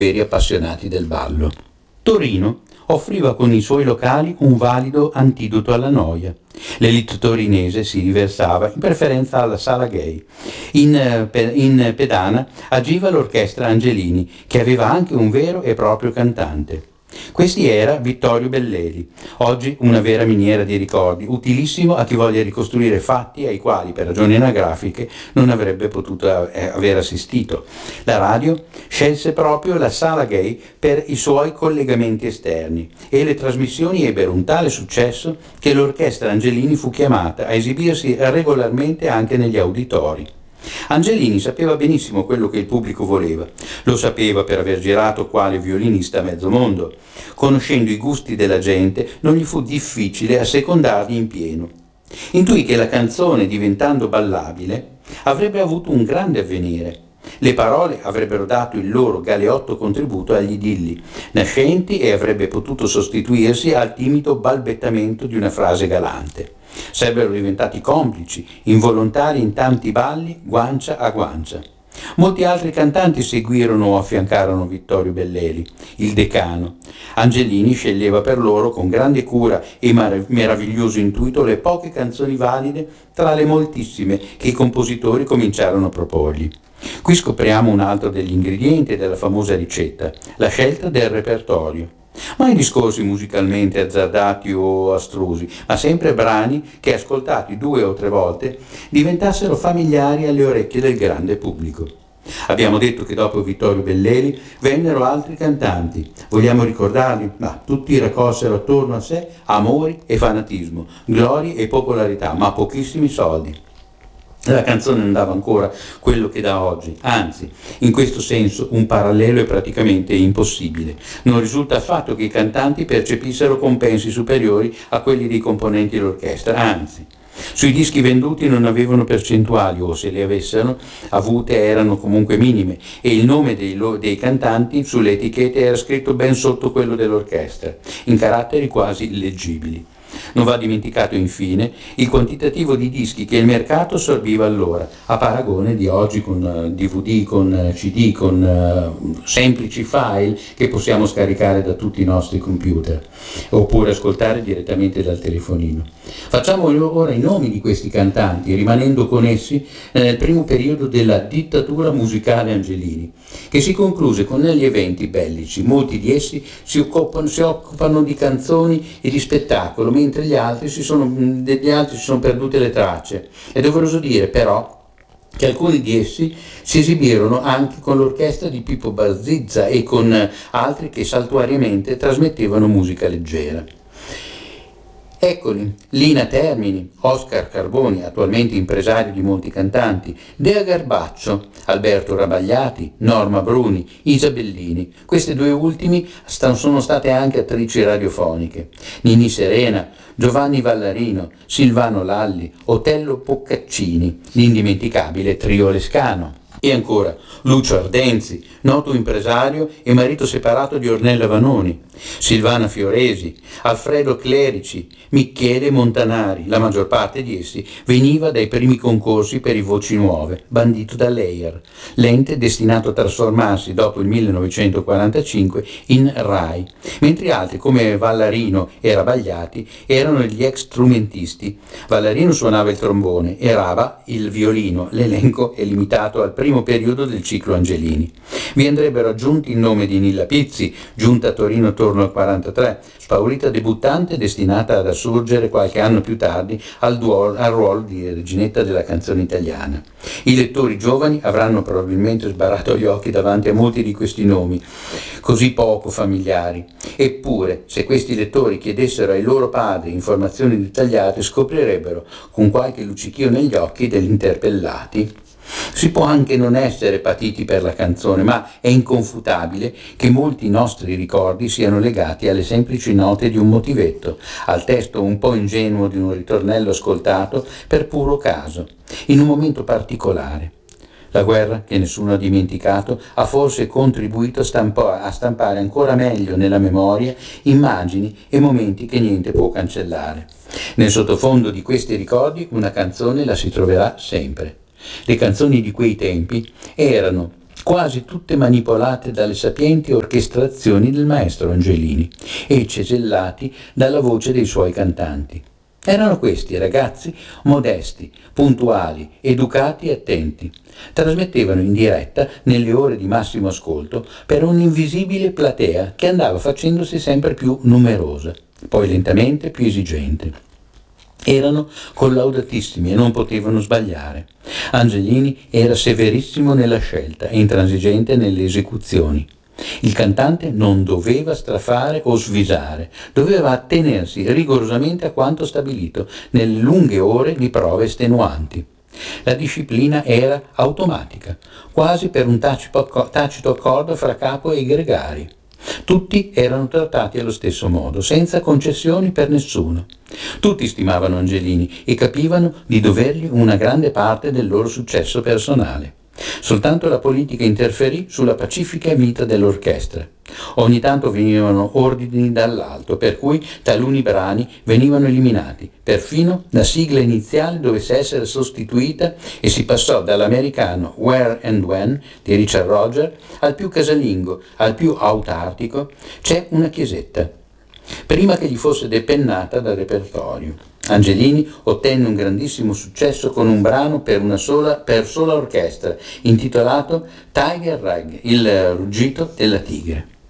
veri appassionati del ballo. Torino offriva con i suoi locali un valido antidoto alla noia. L'elite torinese si riversava in preferenza alla sala gay. In pedana agiva l'orchestra Angelini, che aveva anche un vero e proprio cantante. Questi era Vittorio Belleli, oggi una vera miniera di ricordi, utilissimo a chi voglia ricostruire fatti ai quali per ragioni anagrafiche non avrebbe potuto aver assistito. La radio scelse proprio la sala gay per i suoi collegamenti esterni e le trasmissioni ebbero un tale successo che l'orchestra Angelini fu chiamata a esibirsi regolarmente anche negli auditori. Angelini sapeva benissimo quello che il pubblico voleva, lo sapeva per aver girato quale violinista a mezzo mondo. Conoscendo i gusti della gente non gli fu difficile assecondarli in pieno. Intuì che la canzone, diventando ballabile, avrebbe avuto un grande avvenire. Le parole avrebbero dato il loro galeotto contributo agli idilli nascenti e avrebbe potuto sostituirsi al timido balbettamento di una frase galante. Sarebbero diventati complici, involontari in tanti balli, guancia a guancia. Molti altri cantanti seguirono o affiancarono Vittorio Belleli, il decano. Angelini sceglieva per loro con grande cura e meraviglioso intuito le poche canzoni valide tra le moltissime che i compositori cominciarono a proporgli. Qui scopriamo un altro degli ingredienti della famosa ricetta, la scelta del repertorio. Mai discorsi musicalmente azzardati o astrusi, ma sempre brani che, ascoltati 2 o 3 volte, diventassero familiari alle orecchie del grande pubblico. Abbiamo detto che dopo Vittorio Belleli vennero altri cantanti. Vogliamo ricordarli? Ma tutti raccolsero attorno a sé amori e fanatismo, glorie e popolarità, ma pochissimi soldi. La canzone non dava ancora quello che dà oggi, anzi, in questo senso un parallelo è praticamente impossibile. Non risulta affatto che i cantanti percepissero compensi superiori a quelli dei componenti dell'orchestra, anzi, sui dischi venduti non avevano percentuali o se le avessero avute erano comunque minime e il nome dei cantanti sulle etichette era scritto ben sotto quello dell'orchestra, in caratteri quasi illeggibili. Non va dimenticato infine il quantitativo di dischi che il mercato assorbiva allora, a paragone di oggi con DVD, con CD, con semplici file che possiamo scaricare da tutti i nostri computer oppure ascoltare direttamente dal telefonino. Facciamo ora i nomi di questi cantanti, rimanendo con essi nel primo periodo della dittatura musicale Angelini, che si concluse con gli eventi bellici. Molti di essi si occupano di canzoni e di spettacolo, mentre degli altri si sono perdute le tracce. È doveroso dire però che alcuni di essi si esibirono anche con l'orchestra di Pippo Barzizza e con altri che saltuariamente trasmettevano musica leggera. Eccoli, Lina Termini, Oscar Carboni, attualmente impresario di molti cantanti, Dea Garbaccio, Alberto Rabagliati, Norma Bruni, Isabellini. Queste 2 ultimi sono state anche attrici radiofoniche. Nini Serena, Giovanni Vallarino, Silvano Lalli, Otello Poccaccini, l'indimenticabile Trio Lescano. E ancora Lucio Ardenzi, noto impresario e marito separato di Ornella Vanoni, Silvana Fioresi, Alfredo Clerici, Michele Montanari. La maggior parte di essi veniva dai primi concorsi per i Voci Nuove, bandito dall'EIR, l'ente destinato a trasformarsi dopo il 1945 in RAI, mentre altri come Vallarino e Rabagliati erano gli ex strumentisti. Vallarino suonava il trombone e Raba il violino. L'elenco è limitato al primo periodo del ciclo Angelini. Vi andrebbero aggiunti il nome di Nilla Pizzi, giunta a Torino attorno al 43, spaurita debuttante destinata ad assurgere qualche anno più tardi al ruolo di reginetta della canzone italiana. I lettori giovani avranno probabilmente sbarrato gli occhi davanti a molti di questi nomi, così poco familiari. Eppure, se questi lettori chiedessero ai loro padri informazioni dettagliate, scoprirebbero, con qualche luccichio negli occhi degli interpellati, si può anche non essere patiti per la canzone, ma è inconfutabile che molti nostri ricordi siano legati alle semplici note di un motivetto, al testo un po' ingenuo di un ritornello ascoltato per puro caso, in un momento particolare. La guerra, che nessuno ha dimenticato, ha forse contribuito a stampare ancora meglio nella memoria immagini e momenti che niente può cancellare. Nel sottofondo di questi ricordi una canzone la si troverà sempre. Le canzoni di quei tempi erano quasi tutte manipolate dalle sapienti orchestrazioni del maestro Angelini e cesellati dalla voce dei suoi cantanti. Erano questi ragazzi modesti, puntuali, educati e attenti. Trasmettevano in diretta nelle ore di massimo ascolto per un'invisibile platea che andava facendosi sempre più numerosa, poi lentamente più esigente. Erano collaudatissimi e non potevano sbagliare. Angelini era severissimo nella scelta e intransigente nelle esecuzioni. Il cantante non doveva strafare o svisare, doveva attenersi rigorosamente a quanto stabilito nelle lunghe ore di prove estenuanti. La disciplina era automatica, quasi per un tacito accordo fra capo e gregari. Tutti erano trattati allo stesso modo, senza concessioni per nessuno. Tutti stimavano Angelini e capivano di dovergli una grande parte del loro successo personale. Soltanto la politica interferì sulla pacifica vita dell'orchestra. Ogni tanto venivano ordini dall'alto, per cui taluni brani venivano eliminati. Perfino la sigla iniziale dovesse essere sostituita e si passò dall'americano Where and When di Richard Rodgers al più casalingo, al più autartico C'è una chiesetta, prima che gli fosse depennata dal repertorio. Angelini ottenne un grandissimo successo con un brano per sola orchestra, intitolato Tiger Rag, il ruggito della tigre.